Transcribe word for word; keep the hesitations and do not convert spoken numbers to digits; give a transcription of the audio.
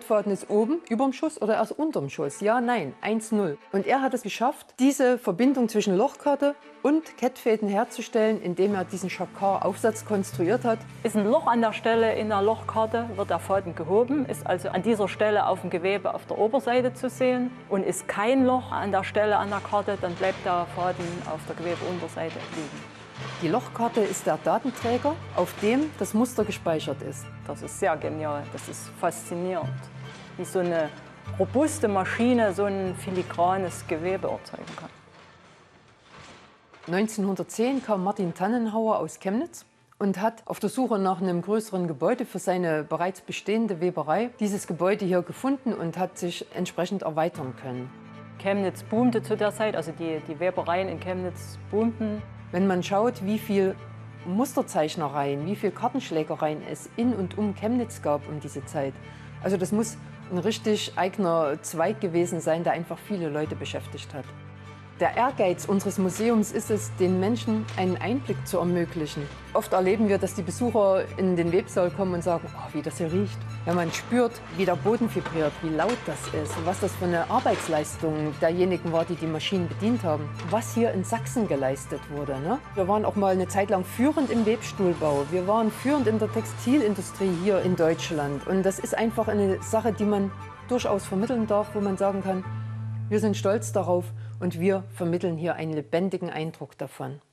Leitfaden ist oben, überm Schuss oder erst unterm Schuss? Ja, nein, eins null. Und er hat es geschafft, diese Verbindung zwischen Lochkarte und Kettfäden herzustellen, indem er diesen Jacquard-Aufsatz konstruiert hat. Ist ein Loch an der Stelle in der Lochkarte, wird der Faden gehoben, ist also an dieser Stelle auf dem Gewebe auf der Oberseite zu sehen. Und ist kein Loch an der Stelle an der Karte, dann bleibt der Faden auf der Gewebeunterseite liegen. Die Lochkarte ist der Datenträger, auf dem das Muster gespeichert ist. Das ist sehr genial, das ist faszinierend, wie so eine robuste Maschine so ein filigranes Gewebe erzeugen kann. neunzehnhundertzehn kam Martin Tannenhauer aus Chemnitz und hat auf der Suche nach einem größeren Gebäude für seine bereits bestehende Weberei dieses Gebäude hier gefunden und hat sich entsprechend erweitern können. Chemnitz boomte zu der Zeit, also die, die Webereien in Chemnitz boomten. Wenn man schaut, wie viel Musterzeichnereien, wie viel Kartenschlägereien es in und um Chemnitz gab um diese Zeit, also das muss ein richtig eigener Zweig gewesen sein, der einfach viele Leute beschäftigt hat. Der Ehrgeiz unseres Museums ist es, den Menschen einen Einblick zu ermöglichen. Oft erleben wir, dass die Besucher in den Websaal kommen und sagen, oh, wie das hier riecht. Ja, man spürt, wie der Boden vibriert, wie laut das ist und was das für eine Arbeitsleistung derjenigen war, die die Maschinen bedient haben. Was hier in Sachsen geleistet wurde. Ne? Wir waren auch mal eine Zeit lang führend im Webstuhlbau. Wir waren führend in der Textilindustrie hier in Deutschland. Und das ist einfach eine Sache, die man durchaus vermitteln darf, wo man sagen kann, wir sind stolz darauf und wir vermitteln hier einen lebendigen Eindruck davon.